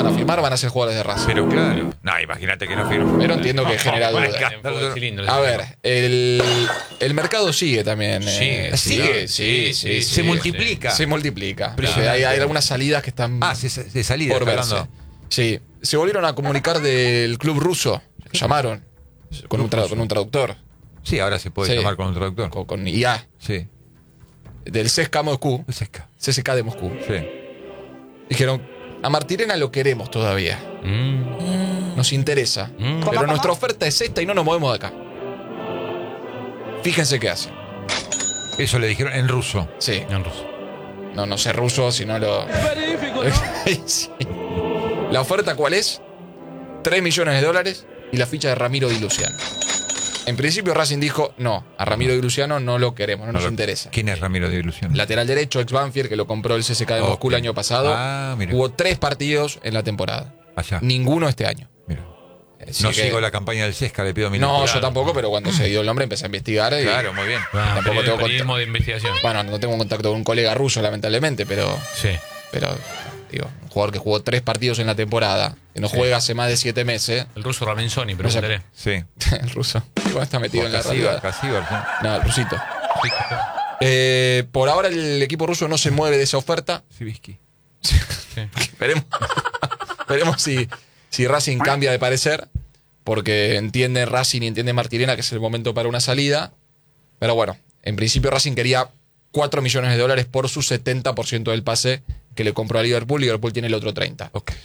van a firmar, van a ser jugadores de Racing. Pero claro. No, imagínate que no firma. Pero entiendo que genera duda. A ver, el mercado sigue también. Sigue. Sí. Se multiplica. Se multiplica. Hay algunas salidas que están de salida por verse. Sí. Se volvieron a comunicar del club ruso. Llamaron con un traductor. Sí, ahora se puede llamar con un traductor. Con IA. Sí. Del CSKA Moscú. CSKA de Moscú. Sí. Dijeron, a Martirena lo queremos todavía. Nos interesa. Pero nuestra oferta es esta y no nos movemos de acá. Fíjense qué hacen. Eso le dijeron en ruso. Sí. En ruso. No sé ruso, sino lo... Sí. ¿La oferta cuál es? $3 millones y la ficha de Ramiro Di Luciano. En principio Racing dijo, no, a Ramiro Di Luciano no lo queremos, no nos interesa. ¿Quién es Ramiro Di Luciano? Lateral derecho, ex Banfield, que lo compró el CSKA de Moscú el año pasado. Jugó 3 partidos en la temporada. Allá. Ninguno este año. Mira. No sigo la campaña del CSKA, le pido minutos. No, yo tampoco, pero cuando se dio el nombre empecé a investigar. Claro, muy bien. Tampoco tengo periodismo de investigación. Bueno, no tengo contacto con un colega ruso, lamentablemente, pero... Sí. Pero, digo, un jugador que jugó 3 partidos en la temporada, que no juega hace más de 7 meses. El ruso Ramenzoni, preguntaré. Sí. El ruso. Igual está metido en la realidad. No, el rusito. Por ahora el equipo ruso no se mueve de esa oferta. Sibisky. Sí. Esperemos si Racing cambia de parecer, porque entiende Racing y entiende Martirena que es el momento para una salida. Pero bueno, en principio Racing quería $4 millones por su 70% del pase que le compró a Liverpool. Liverpool tiene el otro 30%. Okay.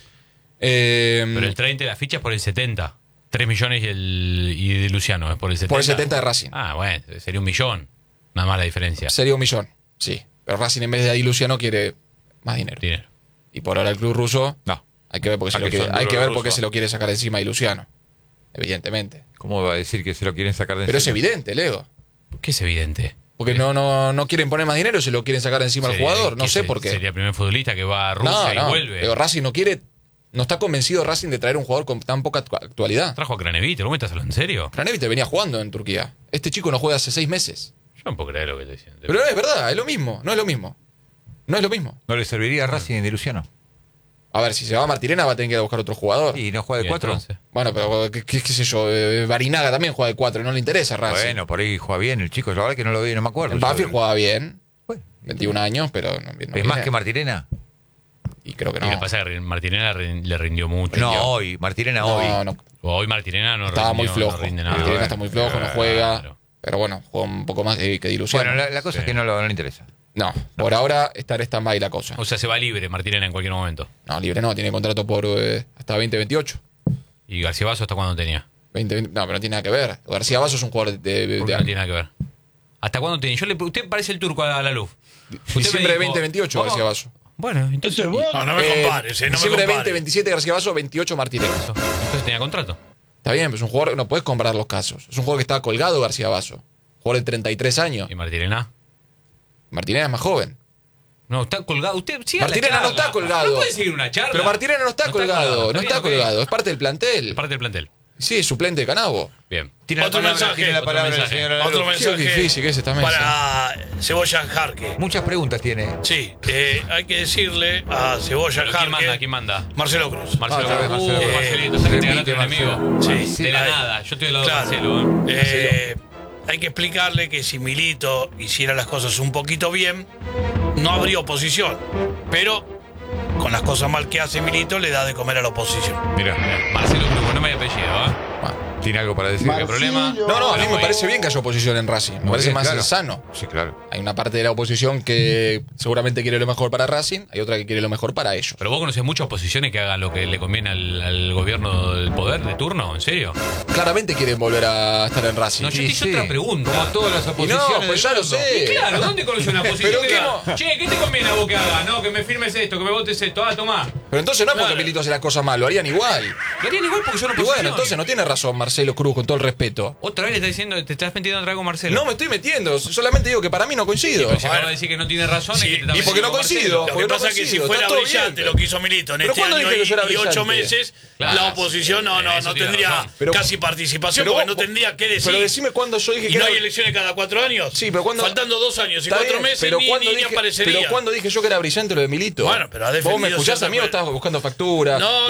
Pero el 30 de la ficha es por el 70. 3 millones y de Luciano es por el 70. Por el 70 de Racing. Ah, bueno, sería $1 millón. Nada más la diferencia. Sería $1 millón, sí. Pero Racing en vez de ahí Luciano quiere más dinero. Y por ahora el club ruso, no. Hay que ver por qué se lo quiere sacar encima de Luciano. Evidentemente. ¿Cómo va a decir que se lo quieren sacar de encima? Pero es evidente, Leo. ¿Qué es evidente? Porque no quieren poner más dinero y se lo quieren sacar encima al jugador. No sé por qué. Sería el primer futbolista que va a Rusia y vuelve. Pero Racing no está convencido Racing de traer un jugador con tan poca actualidad. Trajo a Kraneviter, ¿cómo estás hablando en serio? Kraneviter venía jugando en Turquía. Este chico no juega hace 6 meses. Yo no puedo creer lo que te dicen. Pero es verdad, es lo mismo. No es lo mismo. ¿No le serviría a Racing de Luciano? A ver, si se va a Martirena va a tener que ir a buscar otro jugador. ¿Y no juega de 4? Bueno, pero qué sé yo, Barinaga también juega de 4 y no le interesa a Racing. Bueno, por ahí juega bien el chico, la verdad que no lo vi, no me acuerdo. En Banfield jugaba bien, 21 años, pero no ¿Es más que Martirena? Y creo que no. Y lo que pasa es que Martirena le rindió mucho. Martirena no. Hoy Martirena no estaba rindió, muy flojo. No rinde nada. Martirena está muy flojo, no juega. Pero bueno, juega un poco más que Di Luciano. Bueno, la cosa es que no le interesa. No, por ahora está en stand-by la cosa. O sea, se va libre Martirena en cualquier momento. No, libre no, tiene contrato por hasta 2028. ¿Y García Vaso hasta cuándo tenía? 20, no, pero no tiene nada que ver. García Vaso es un jugador de ¿Por qué no tiene nada que ver? ¿Hasta cuándo tiene? Usted parece el turco a la luz. Diciembre de 2028 García Vaso. Bueno, entonces... No me compares, no me diciembre de compares. 2027 García Vaso, 28 Martirena. Entonces tenía contrato. Está bien, pues es un jugador, no puedes comparar los casos. Es un jugador que está colgado García Vaso. Jugador de 33 años. ¿Y Martirena? Martirena es más joven. No, está colgado. Usted siga Martirena no está colgado. No puede seguir una charla. Pero Martirena no está colgado. No está colgado. Es parte del plantel. Es parte del plantel. Sí, es suplente de Canabo. Bien. Otro mensaje. Otro mensaje. Qué difícil que es esta mesa. Para Cebolla Jarque. Muchas preguntas tiene. Sí, hay que decirle a Cebolla Jarque. ¿Quién manda? Marcelo Cruz. Marcelo Cruz. Marcelito, ¿sabes que te ganaste un enemigo? Sí. De la nada. Yo estoy del lado de Claro. Marcelo. Hay que explicarle que si Milito hiciera las cosas un poquito bien, no habría oposición. Pero con las cosas mal que hace Milito, le da de comer a la oposición. Mira, Marcelo Cruz, no me hay apellido, ¿ah? ¿tiene algo para decir? ¿Qué problema? No, a mí me parece bien que haya oposición en Racing. Me parece más sano. Sí, claro. Hay una parte de la oposición que seguramente quiere lo mejor para Racing, hay otra que quiere lo mejor para ellos. Pero vos conocés muchas oposiciones que hagan lo que le conviene al gobierno del poder de turno, ¿en serio? Claramente quieren volver a estar en Racing. No, yo te hice otra pregunta. Como todas las Y oposiciones. no, pues ya lo sé. Y claro, ¿dónde conoces una posición? Pero que que diga, no. che, ¿qué te conviene a vos que hagas? No, que me firmes esto, que me votes esto. Ah, tomá. Pero entonces no es porque Milito hace las cosas mal, lo harían igual. Lo harían igual porque son Y oposición. bueno, entonces no tiene razón Marcelo Cruz, con todo el respeto. Otra vez le estás diciendo, te estás metiendo otra vez con Marcelo. No me estoy metiendo, solamente digo que para mí no coincido. Pero si acaba de decir que no tiene razón, Sí, es que te estás y porque metiendo no con coincido. Lo que Porque no pasa es que si coincido, fuera está todo brillante bien. lo que hizo Milito en ¿Pero este cuándo año dije que yo era y 8 brillante? meses, Claro. la oposición no Eso tiene tendría razón. Pero- casi participación, pero porque vos- no tendría que decir. Pero decime cuándo yo dije ¿Y que no era... hay elecciones cada 4 años? Sí, pero cuando... Faltando 2 años y Está 4 bien, meses pero ni cuando dije, aparecería. Pero cuando dije yo que era brillante lo de Milito. Bueno, pero ha ¿Vos me defendido escuchás a mí o siempre. estás buscando facturas? No,